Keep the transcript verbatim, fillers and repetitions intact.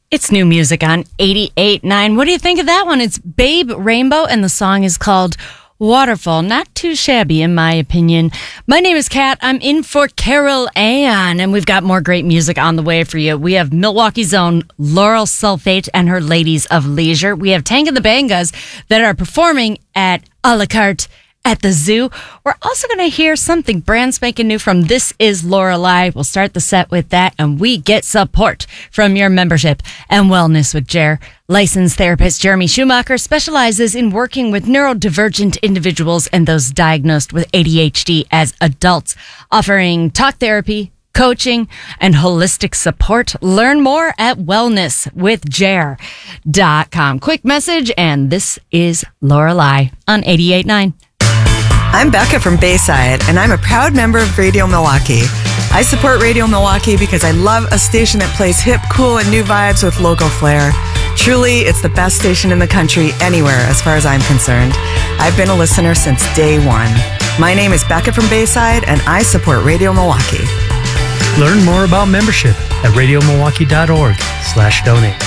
It's new music on eighty-eight point nine. What do you think of that one? It's Babe Rainbow, and the song is called Waterfall. Not too shabby, in my opinion. My name is Kat. I'm in for Carol Ann, and we've got more great music on the way for you. We have Milwaukee's own Laurel Sulfate and her Ladies of Leisure. We have Tank and the Bangas that are performing at a la carte at the zoo. We're also going to hear something brand spanking new from This Is Lorelei. We'll start the set with that, and we get support from your membership and wellness with Jer. Licensed therapist Jeremy Schumacher specializes in working with neurodivergent individuals and those diagnosed with A D H D as adults, offering talk therapy, coaching, and holistic support. Learn more at wellness with jer dot com. Quick message, and This Is Lorelei on eighty-eight point nine. I'm Becca from Bayside, and I'm a proud member of Radio Milwaukee. I support Radio Milwaukee because I love a station that plays hip, cool, and new vibes with local flair. Truly, it's the best station in the country anywhere as far as I'm concerned. I've been a listener since day one. My name is Becca from Bayside, and I support Radio Milwaukee. Learn more about membership at radio milwaukee dot org slash donate.